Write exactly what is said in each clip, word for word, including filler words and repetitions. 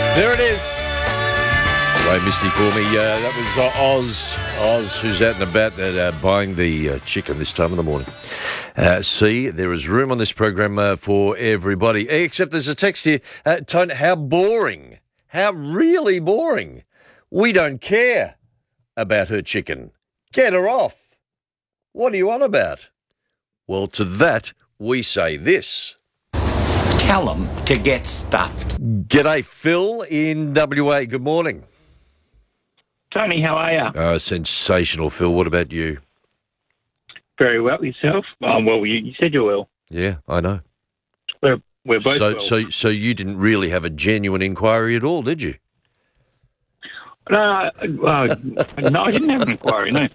There it is. Ray Misty for me. Uh, that was uh, Oz. Oz, who's out and about uh, buying the uh, chicken this time of the morning. Uh, see, there is room on this program uh, for everybody. Except there's a text here. Uh, Tone, how boring. How really boring. We don't care about her chicken. Get her off. What are you on about? Well, to that, we say this. Tell them to get stuffed. G'day, Phil in W A. Good morning. Tony, how are you? Uh, sensational, Phil. What about you? Very well. Yourself? Oh, well, you, you said you're well. Yeah, I know. We're, we're both so, well. So, so you didn't really have a genuine inquiry at all, did you? No, uh, no, I didn't have an inquiry, no.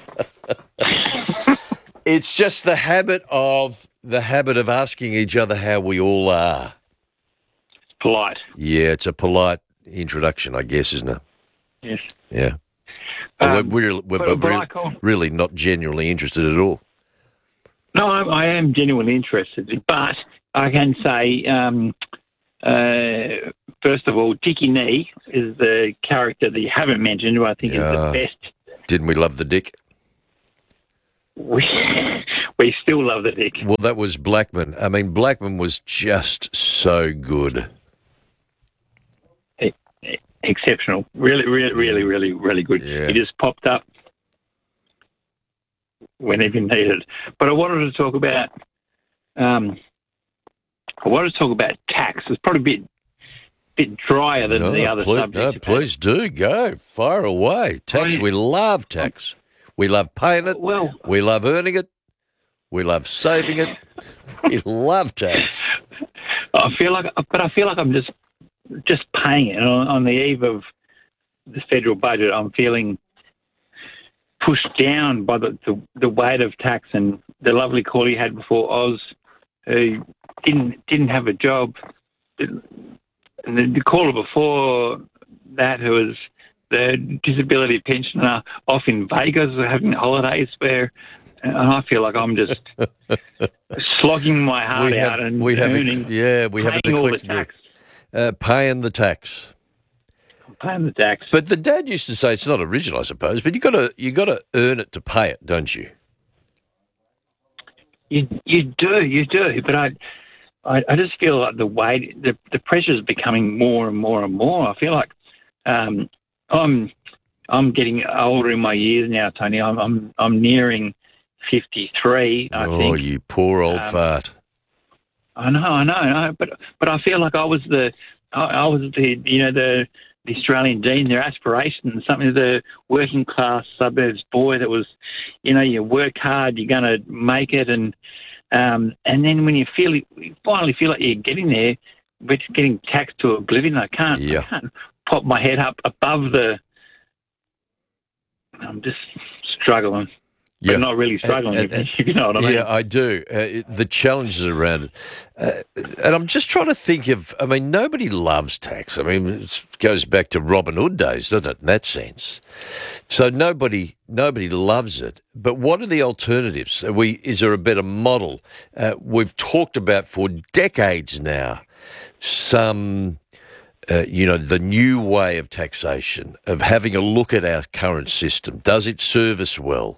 It's just the habit of the habit of asking each other how we all are. It's polite. Yeah, it's a polite introduction, I guess, isn't it? Yes. Yeah. Um, we're we're, but- we're, but we're I can't- really not genuinely interested at all. No, I, I am genuinely interested, but I can say, um, uh, first of all, Dickie Nee is the character that you haven't mentioned, who I think Yeah. is the best. Didn't we love the dick? We, we still love the Dick. Well, that was Blackman. I mean, Blackman was just so good. Exceptional. Really, really, really, really, really good. Yeah. He just popped up whenever needed. But I wanted to talk about, um, I wanted to talk about tax. It's probably a bit, bit drier than No, the other please, subjects. no, you've had. please do go fire away. Tax, I- we love tax. We love paying it. Well, We love earning it. We love saving it. We love tax. I feel like, but I feel like I'm just, just paying it. And on, on the eve of the federal budget, I'm feeling pushed down by the, the, the weight of tax. And the lovely caller you had before, Oz, who didn't didn't have a job. And the, the caller before that, who was the disability pensioner off in Vegas having holidays, where and I feel like I'm just slogging my heart We have- out and we have a- earning, yeah, we have paying an all the eclectic- tax. Uh, paying the tax. Paying the tax. But the dad used to say it's not original, I suppose. But you got to you got to earn it to pay it, don't you? You you do, you do. But I, I, I just feel like the weight, the the pressure is becoming more and more and more. I feel like um, I'm I'm getting older in my years now, Tony. I'm I'm I'm nearing fifty-three. I oh, think. you poor old Um, fart. I know, I know, I know. But but I feel like I was the I, I was the you know the. The Australian Dean, their aspirations, something of the working class suburbs boy that was, you know, you work hard, you're going to make it, and um, and then when you feel you finally feel like you're getting there, but you're getting taxed to oblivion. I can't, Yeah. I can't pop my head up above the. I'm just struggling, Yeah. but not really struggling. And- and- if, if you know what I mean. Yeah, I do. Uh, it- the challenges around it. Uh, and I'm just trying to think of, I mean, nobody loves tax. I mean, it goes back to Robin Hood days, doesn't it, in that sense? So nobody nobody loves it. But what are the alternatives? Are we, is there a better model? Uh, we've talked about for decades now some, uh, you know, the new way of taxation, of having a look at our current system. Does it serve us well?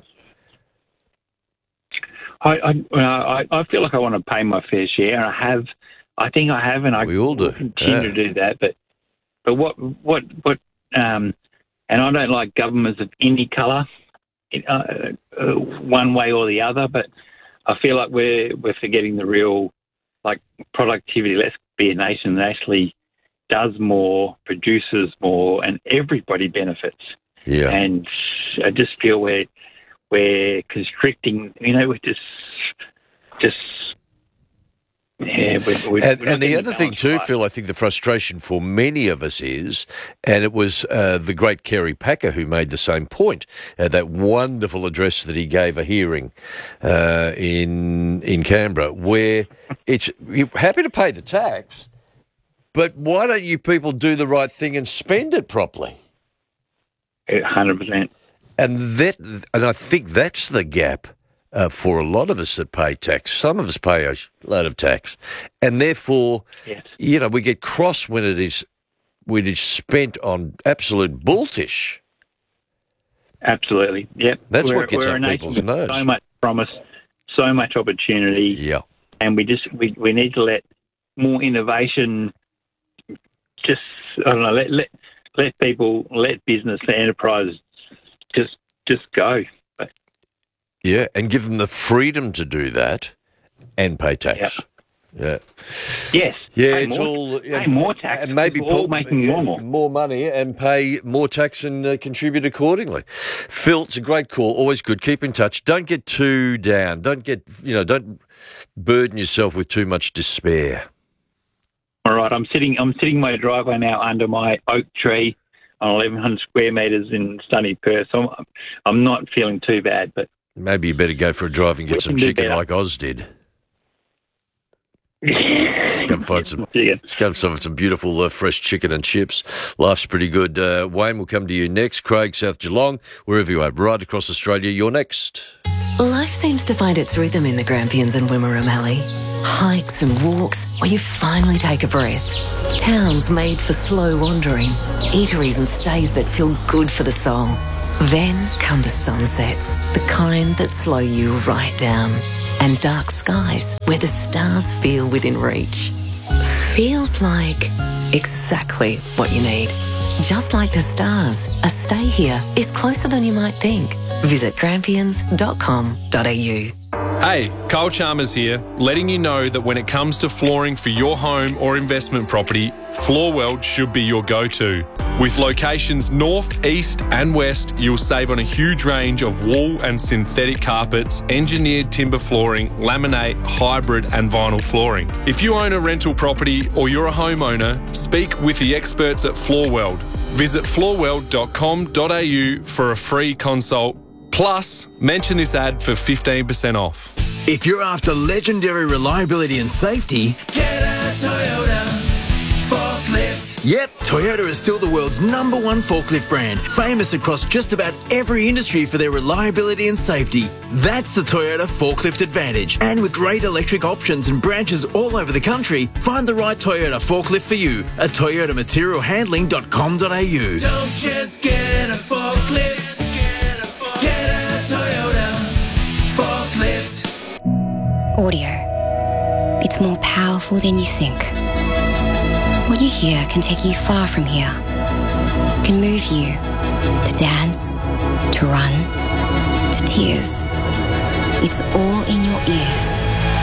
I, I, well, I, I feel like I want to pay my fair share, and I have. I think I have, and I We all do, will continue yeah. to do that. But, but what, what, what? Um, and I don't like governments of any colour, uh, uh, one way or the other. But I feel like we're we're forgetting the real, like productivity. Let's be a nation that actually does more, produces more, and everybody benefits. Yeah. And I just feel we're we're constricting. You know, we're just just yeah. We're, we're, And, we're not and the getting other thing balance too, right. Phil, I think the frustration for many of us is, and it was uh, the great Kerry Packer who made the same point, uh, that wonderful address that he gave a hearing uh, in in Canberra, where it's you're happy to pay the tax, but why don't you people do the right thing and spend it properly? one hundred percent. And that, and I think that's the gap uh, for a lot of us that pay tax. Some of us pay a load of tax, and therefore, Yes. you know, we get cross when it is we'd have spent on absolute bulltish. Absolutely, yep. That's we're, what gets we're up a nation people's with nerves. So much promise, so much opportunity, Yeah. and we just we, we need to let more innovation. Just I don't know, let let let people, let business, the enterprise, just just go. Yeah, and give them the freedom to do that and pay tax. Yeah. Yes. Yeah, pay it's more, all pay more tax. and maybe we're all pull- making yeah, more. more money and pay more tax and uh, contribute accordingly. Phil, it's a great call. Always good. Keep in touch. Don't get too down. Don't get you know. Don't burden yourself with too much despair. All right, I'm sitting. I'm sitting in my driveway now under my oak tree on eleven hundred square metres in sunny Perth. So I'm, I'm not feeling too bad, but Maybe you better go for a drive and get We some can do chicken better. like Oz did. Just go and find some. Yeah. Just go and some some beautiful uh, fresh chicken and chips. Life's pretty good. Uh, Wayne will come to you next. Craig, South Geelong, wherever you are, right across Australia. You're next. Life seems to find its rhythm in the Grampians and Wimmera Mallee. Hikes and walks where you finally take a breath. Towns made for slow wandering. Eateries and stays that feel good for the soul. Then come the sunsets, the kind that slow you right down. And dark skies where the stars feel within reach. Feels like exactly what you need. Just like the stars, a stay here is closer than you might think. Visit grampians dot com dot a u. Hey, Carl Chalmers here, letting you know that when it comes to flooring for your home or investment property, Floorweld should be your go-to. With locations north, east and west, you'll save on a huge range of wool and synthetic carpets, engineered timber flooring, laminate, hybrid and vinyl flooring. If you own a rental property or you're a homeowner, speak with the experts at Floorweld. Visit floorweld dot com dot a u for a free consult. Plus, mention this ad for fifteen percent off. If you're after legendary reliability and safety, Get a Toyota forklift. yep, Toyota is still the world's number one forklift brand, famous across just about every industry for their reliability and safety. That's the Toyota Forklift Advantage. And with great electric options and branches all over the country, find the right Toyota forklift for you at toyota material handling dot com dot a u. Don't just get a forklift. Get a, forklift. Get a Toyota forklift. Audio. It's more powerful than you think. What you hear can take you far from here. It can move you to dance, to run, to tears. It's all in your ears.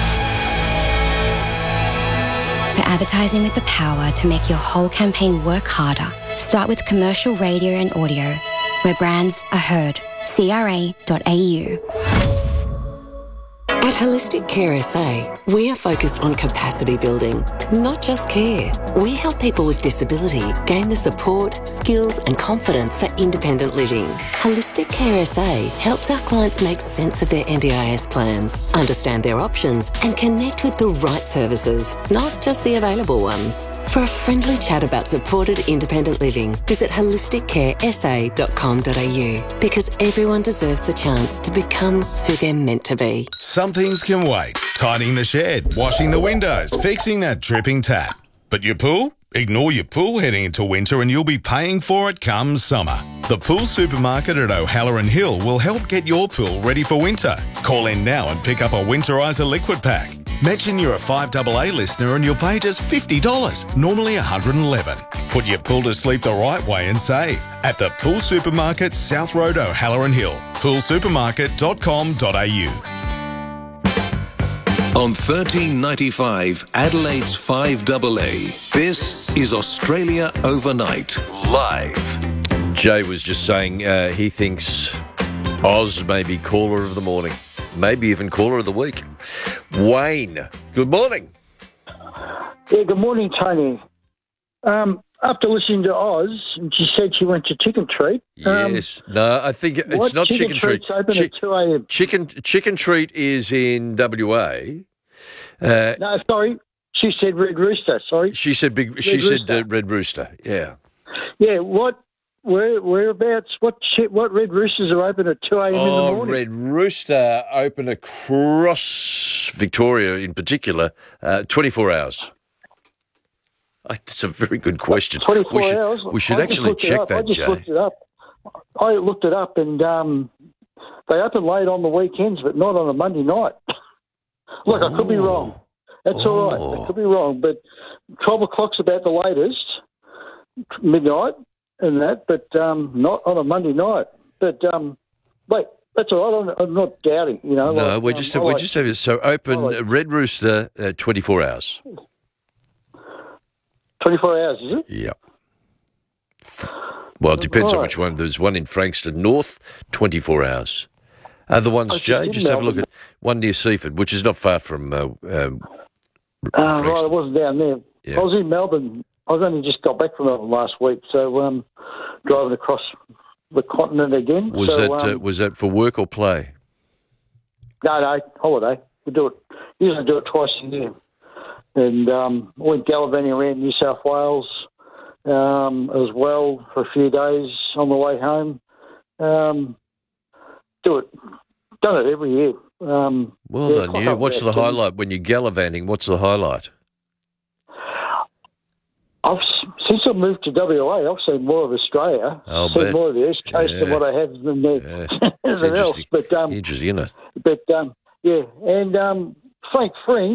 For advertising with the power to make your whole campaign work harder, start with commercial radio and audio, where brands are heard. C R A dot A U. At Holistic Care S A, we are focused on capacity building, not just care. We help people with disability gain the support, skills and confidence for independent living. Holistic Care S A helps our clients make sense of their N D I S plans, understand their options and connect with the right services, not just the available ones. For a friendly chat about supported independent living, visit holistic care s a dot com dot a u, because everyone deserves the chance to become who they're meant to be. Some things can wait. Tidying the shed, washing the windows, fixing that dripping tap. But your pool? Ignore your pool heading into winter and you'll be paying for it come summer. The Pool Supermarket at O'Halloran Hill will help get your pool ready for winter. Call in now and pick up a Winterizer liquid pack. Mention you're a five A A listener and you'll pay just fifty dollars, normally one hundred eleven dollars. Put your pool to sleep the right way and save at the Pool Supermarket, South Road, O'Halloran Hill. pool supermarket dot com dot a u. On thirteen ninety-five, Adelaide's five A A. This is Australia Overnight, live. Jay was just saying uh, he thinks Oz may be caller of the morning, maybe even caller of the week. Wayne, good morning. Yeah, good morning, Tony. Um, after listening to Oz, she said she went to Chicken Treat. Um, Yes. No, I think it's what not Chicken, Treat. Treat's open Chi- at two a.m. Chicken, Chicken Treat is in W A. Uh, No, sorry. She said Red Rooster, sorry. she said big. Red She said Rooster. uh, Red Rooster. Yeah. Yeah, what, where, whereabouts, what shit, what Red Roosters are open at two a.m. in the Oh, morning? Red Rooster open across Victoria in particular, uh, twenty-four hours. It's a very good question. twenty-four we should, hours. We should I just actually looked it check up. that, I just Jay. looked it up. I looked it up, and um, they open late on the weekends, but not on a Monday night. Look, I could be wrong. That's all right. Oh. I could be wrong, but twelve o'clock's about the latest, midnight, and that, but um, not on a Monday night. But um, wait, that's all right. I'm, I'm not doubting. You know. No, like, we're um, just I we're like- just having so open I like- Red Rooster uh, twenty-four hours. twenty-four hours, is it? Yeah. Well, it depends on Right. which one. There's one in Frankston North, twenty-four hours. Other ones, I Jay, think just in have a look Melbourne. at one near Seaford, which is not far from. Uh, um, Uh, right, I Frankston. wasn't down there. Yeah. I was in Melbourne. I was only just got back from Melbourne last week, so um, driving across the continent again. Was so, that um, uh, was that for work or play? No, no, holiday. We do it. Usually do it twice a year. And um, went gallivanting around New South Wales um, as well for a few days on the way home. Um, do it. Done it every year. Um, Well yeah, done, quite you. a What's bit, the actually. highlight when you're gallivanting? What's the highlight? I've, since I moved to W A, I've seen more of Australia. I'll seen bet. more of the East Coast than Yeah. what I have than the, Yeah. It's anything else. interesting. But um, Interesting, isn't it? but um, yeah, and um, Frank Fring.